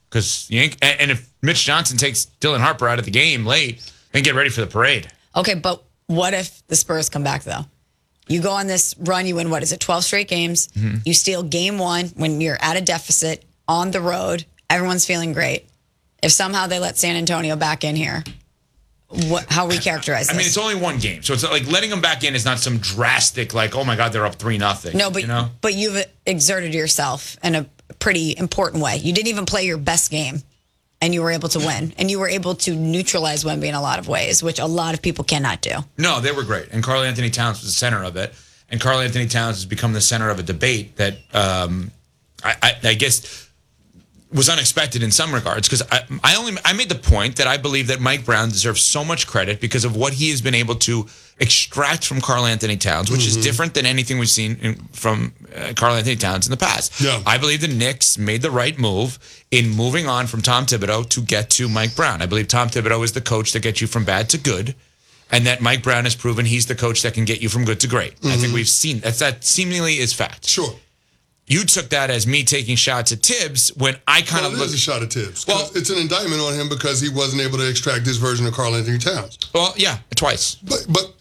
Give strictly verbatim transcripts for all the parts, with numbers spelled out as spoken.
because you ain't, and if Mitch Johnson takes Dylan Harper out of the game late, then get ready for the parade. Okay, but what if the Spurs come back though? You go on this run, you win, what is it, twelve straight games. Mm-hmm. You steal game one when you're at a deficit on the road. Everyone's feeling great. If somehow they let San Antonio back in here, what, how we characterize this? I mean, it's only one game. So it's like letting them back in is not some drastic, like, oh my God, they're up three nothing. No, but, you know? but you've exerted yourself in a pretty important way. You didn't even play your best game, and you were able to win. And you were able to neutralize Wemby in a lot of ways, which a lot of people cannot do. No, they were great. And Karl Anthony Towns was the center of it. And Karl Anthony Towns has become the center of a debate that um, I, I, I guess was unexpected in some regards, because I, I only I made the point that I believe that Mike Brown deserves so much credit because of what he has been able to extract from Karl Anthony Towns, which mm-hmm. is different than anything we've seen in, from uh, Karl Anthony Towns in the past. Yeah. I believe the Knicks made the right move in moving on from Tom Thibodeau to get to Mike Brown. I believe Tom Thibodeau is the coach that gets you from bad to good, and that Mike Brown has proven he's the coach that can get you from good to great. Mm-hmm. I think we've seen that. That seemingly is fact. Sure. You took that as me taking shots at Tibbs when I kind well, of it looked. is a shot at Tibbs. Well, it's an indictment on him because he wasn't able to extract this version of Karl Anthony Towns. Well, yeah, twice. But but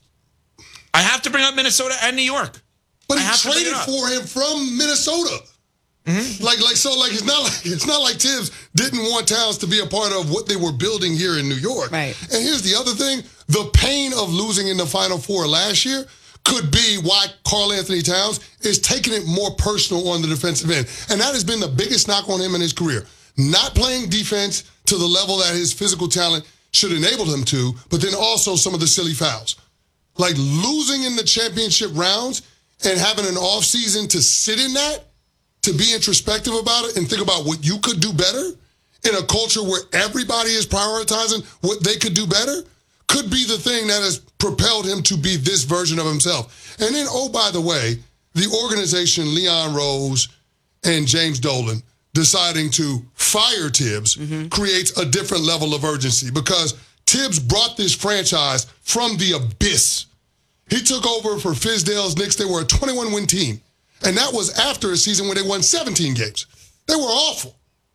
I have to bring up Minnesota and New York. But I he have traded for him from Minnesota. Mm-hmm. Like like so like it's not like it's not like Tibbs didn't want Towns to be a part of what they were building here in New York. Right. And here's the other thing: the pain of losing in the Final Four last year could be why Karl Anthony Towns is taking it more personal on the defensive end. And that has been the biggest knock on him in his career. Not playing defense to the level that his physical talent should enable him to, but then also some of the silly fouls. Like losing in the championship rounds and having an offseason to sit in that, to be introspective about it and think about what you could do better in a culture where everybody is prioritizing what they could do better, could be the thing that has propelled him to be this version of himself. And then, oh, by the way, the organization, Leon Rose and James Dolan, deciding to fire Tibbs mm-hmm. creates a different level of urgency because Tibbs brought this franchise from the abyss. He took over for Fizdale's Knicks. They were a twenty-one win team. And that was after a season where they won seventeen games. They were awful.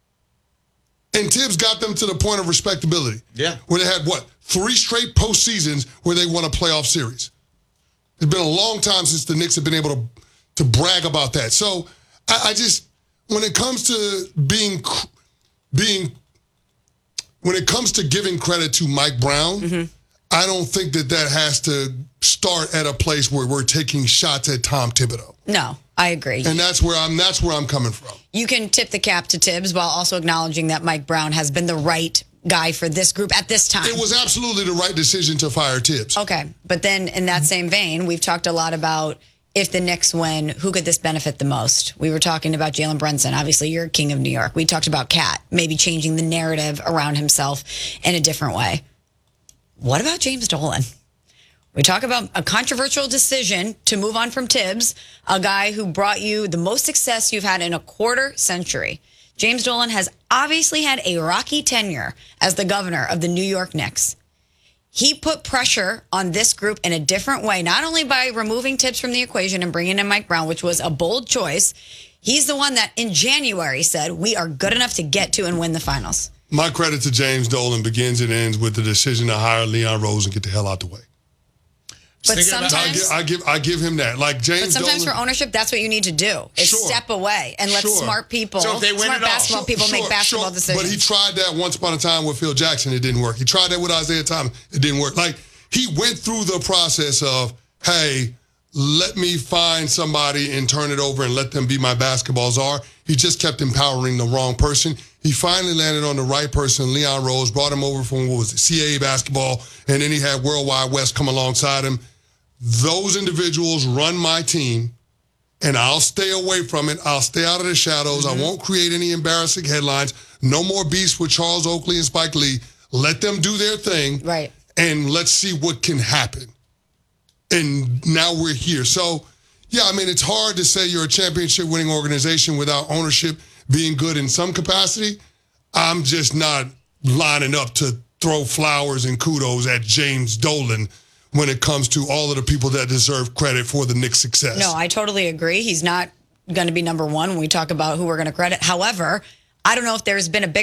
And Tibbs got them to the point of respectability. Yeah. Where they had, what, three straight postseasons where they won a playoff series. It's been a long time since the Knicks have been able to, to brag about that. So I, I just, when it comes to being, being, when it comes to giving credit to Mike Brown, mm-hmm. I don't think that that has to start at a place where we're taking shots at Tom Thibodeau. No, I agree. And that's where I'm that's where I'm coming from. You can tip the cap to Tibbs while also acknowledging that Mike Brown has been the right guy for this group at this time. It was absolutely the right decision to fire Tibbs. Okay, but then in that same vein, we've talked a lot about if the Knicks win, who could this benefit the most? We were talking about Jalen Brunson. Obviously, you're king of New York. We talked about Cat, maybe changing the narrative around himself in a different way. What about James Dolan? We talk about a controversial decision to move on from Tibbs, a guy who brought you the most success you've had in a quarter century. James Dolan has obviously had a rocky tenure as the governor of the New York Knicks. He put pressure on this group in a different way, not only by removing Tibbs from the equation and bringing in Mike Brown, which was a bold choice. He's the one that in January said, we are good enough to get to and win the finals. My credit to James Dolan begins and ends with the decision to hire Leon Rose and get the hell out the way. But sometimes I give, I give I give him that. Like James. But sometimes Dolan, for ownership, that's what you need to do: is sure. step away and let sure. smart people, so if they win smart it all. basketball sure, people sure, make basketball sure. decisions. But he tried that once upon a time with Phil Jackson. It didn't work. He tried that with Isaiah Thomas. It didn't work. Like he went through the process of, hey, let me find somebody and turn it over and let them be my basketball czar. He just kept empowering the wrong person. He finally landed on the right person, Leon Rose, brought him over from, what was it, C A A basketball, and then he had Worldwide West come alongside him. Those individuals run my team, and I'll stay away from it. I'll stay out of the shadows. Mm-hmm. I won't create any embarrassing headlines. No more beefs with Charles Oakley and Spike Lee. Let them do their thing, right? And let's see what can happen. And now we're here. So, yeah, I mean, it's hard to say you're a championship-winning organization without ownership being good in some capacity. I'm just not lining up to throw flowers and kudos at James Dolan when it comes to all of the people that deserve credit for the Knicks' success. No, I totally agree. He's not going to be number one when we talk about who we're going to credit. However, I don't know if there's been a big